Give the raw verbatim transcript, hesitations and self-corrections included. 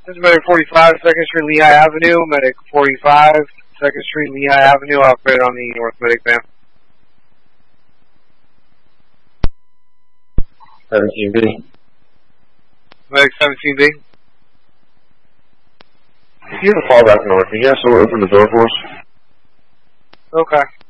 This is Medic forty-five, second Street, Lehigh Avenue. Medic forty-five, second Street, Lehigh Avenue. Operator on the North Medic van. seventeen B. Medic seventeen B. If you have a fall back north, can you guys still open the door for us? Okay.